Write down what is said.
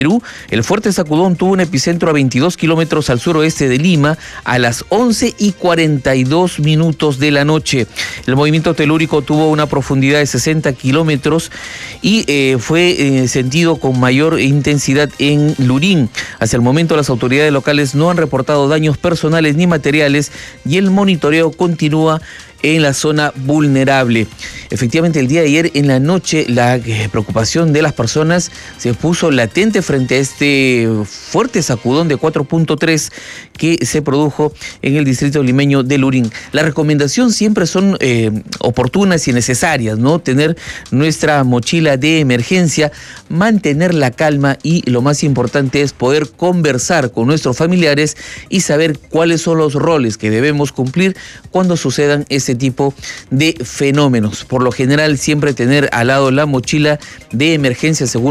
Perú, el fuerte sacudón tuvo un epicentro a 22 kilómetros al suroeste de Lima a las 11:42 de la noche. El movimiento telúrico tuvo una profundidad de 60 kilómetros y fue sentido con mayor intensidad en Lurín. Hasta el momento las autoridades locales no han reportado daños personales ni materiales y el monitoreo continúa en la zona vulnerable. Efectivamente, el día de ayer en la noche la preocupación de las personas se puso latente frente a este fuerte sacudón de 4.3 que se produjo en el distrito limeño de Lurín. La recomendación siempre son oportunas y necesarias, ¿no? Tener nuestra mochila de emergencia, mantener la calma y lo más importante es poder conversar con nuestros familiares y saber cuáles son los roles que debemos cumplir cuando sucedan ese tipo de fenómenos. Por lo general, siempre tener al lado la mochila de emergencia según